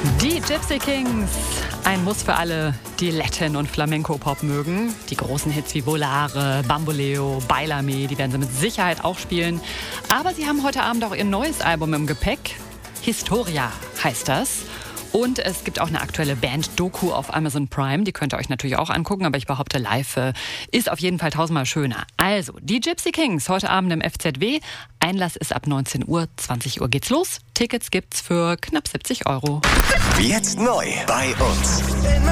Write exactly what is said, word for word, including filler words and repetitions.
Die Gypsy Kings, ein Muss für alle, die Latin- und Flamenco-Pop mögen. Die großen Hits wie Volare, Bamboleo, Bailame, die werden sie mit Sicherheit auch spielen. Aber sie haben heute Abend auch ihr neues Album im Gepäck. Historia heißt das. Und es gibt auch eine aktuelle Band-Doku auf Amazon Prime. Die könnt ihr euch natürlich auch angucken, aber ich behaupte, live äh, ist auf jeden Fall tausendmal schöner. Also, die Gypsy Kings heute Abend im F Z W. Einlass ist ab neunzehn Uhr, zwanzig Uhr geht's los. Tickets gibt's für knapp siebzig Euro. Jetzt neu bei uns.